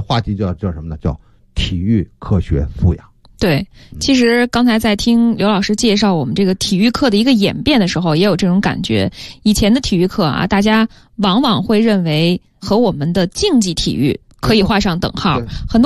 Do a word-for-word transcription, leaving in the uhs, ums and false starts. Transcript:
话题叫叫什么呢？叫体育科学素养。 对，其实刚才在听刘老师介绍我们这个体育课的一个演变的时候，也有这种感觉。以前的体育课啊，大家往往会认为和我们的竞技体育可以画上等号，很多